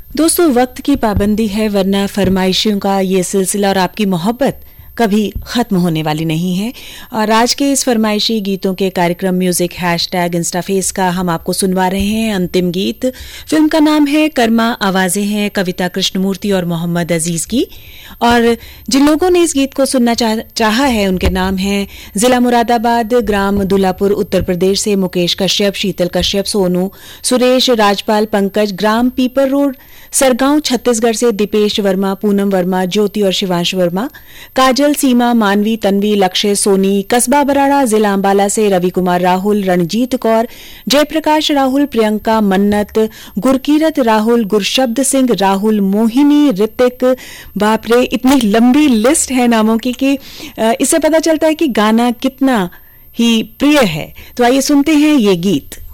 दोस्तों, वक्त की पाबंदी है वरना फरमाइशियों का ये सिलसिला और आपकी मोहब्बत कभी खत्म होने वाली नहीं है। और आज के इस फरमाइशी गीतों के कार्यक्रम म्यूजिक #इंस्टाफेस का हम आपको सुनवा रहे हैं अंतिम गीत। फिल्म का नाम है कर्मा, आवाजें हैं कविता कृष्णमूर्ति और मोहम्मद अजीज की। और जिन लोगों ने इस गीत को सुनना चाहा है उनके नाम हैं जिला मुरादाबाद, ग्राम दुल्लापुर उत्तर प्रदेश से मुकेश कश्यप, शीतल कश्यप, सोनू, सुरेश, राजपाल, पंकज, ग्राम पीपर रोड, सरगांव छत्तीसगढ़ से दीपेश वर्मा, पूनम वर्मा, ज्योति और शिवांश वर्मा, काजल, सीमा, मानवी, तन्वी, लक्ष्य, सोनी, कस्बा बराड़ा, जिला अंबाला से रवि कुमार राहुल, रणजीत कौर, जयप्रकाश राहुल, प्रियंका, मन्नत, गुरकीरत राहुल, गुरशब्द सिंह राहुल, मोहिनी, ऋतिक। बाप रे, इतनी लंबी लिस्ट है नामों की कि इससे पता चलता है कि गाना कितना ही प्रिय है। तो आइए सुनते हैं ये गीत।